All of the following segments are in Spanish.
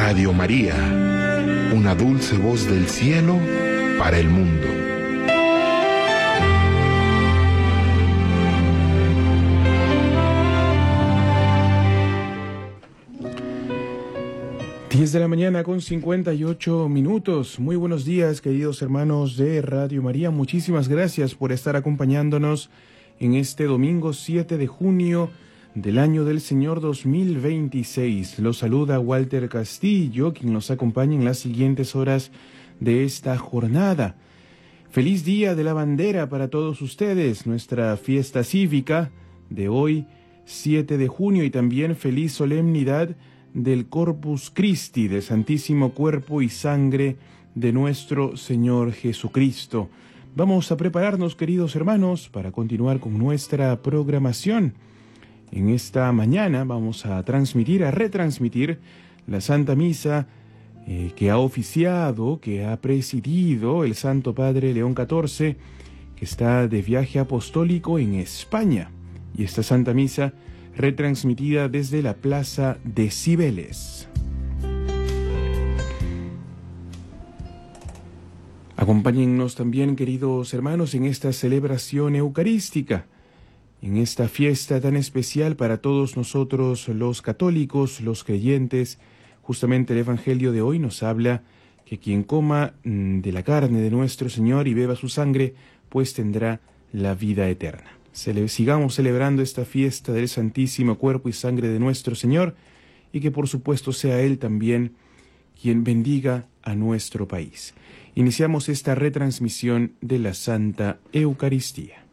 Radio María, una dulce voz del cielo para el mundo. De la mañana con 58 minutos. Muy buenos días, queridos hermanos de Radio María. Muchísimas gracias por estar acompañándonos en este domingo 7 de junio del año del Señor 2026. Los saluda Walter Castillo, quien nos acompaña en las siguientes horas de esta jornada. Feliz Día de la Bandera para todos ustedes, nuestra fiesta cívica de hoy, 7 de junio, y también feliz solemnidad del Corpus Christi, del Santísimo Cuerpo y Sangre de nuestro Señor Jesucristo. Vamos a prepararnos, queridos hermanos, para continuar con nuestra programación. En esta mañana vamos a retransmitir la Santa Misa que ha oficiado, que ha presidido el Santo Padre León XIV, que está de viaje apostólico en España. Y esta Santa Misa retransmitida desde la Plaza de Cibeles. Acompáñennos también, queridos hermanos, en esta celebración eucarística, en esta fiesta tan especial para todos nosotros los católicos, los creyentes. Justamente el Evangelio de hoy nos habla que quien coma de la carne de nuestro Señor y beba su sangre, pues tendrá la vida eterna. Sigamos celebrando esta fiesta del Santísimo Cuerpo y Sangre de nuestro Señor, y que por supuesto sea Él también quien bendiga a nuestro país. Iniciamos esta retransmisión de la Santa Eucaristía.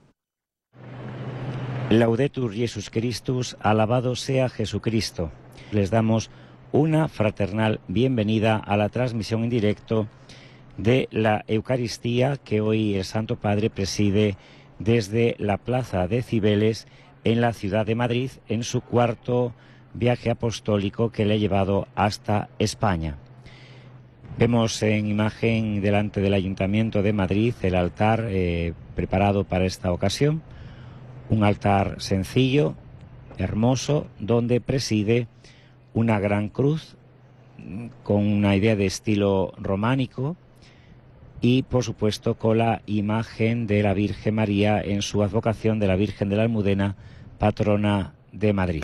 Laudetur Jesus Christus, alabado sea Jesucristo. Les damos una fraternal bienvenida a la transmisión en directo de la Eucaristía que hoy el Santo Padre preside desde la Plaza de Cibeles en la ciudad de Madrid, en su cuarto viaje apostólico que le ha llevado hasta España. Vemos en imagen delante del Ayuntamiento de Madrid el altar preparado para esta ocasión, un altar sencillo, hermoso, donde preside una gran cruz con una idea de estilo románico, y por supuesto con la imagen de la Virgen María en su advocación de la Virgen de la Almudena, patrona de Madrid.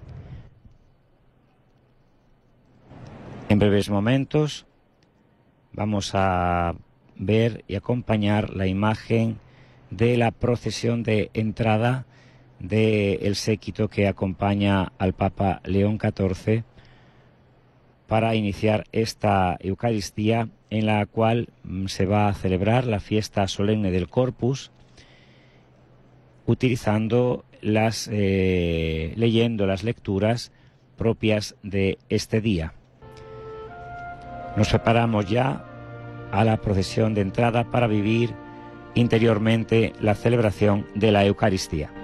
En breves momentos vamos a ver y acompañar la imagen de la procesión de entrada del séquito que acompaña al Papa León XIV para iniciar esta Eucaristía, en la cual se va a celebrar la fiesta solemne del Corpus, utilizando leyendo las lecturas propias de este día. Nos preparamos ya a la procesión de entrada para vivir interiormente la celebración de la Eucaristía.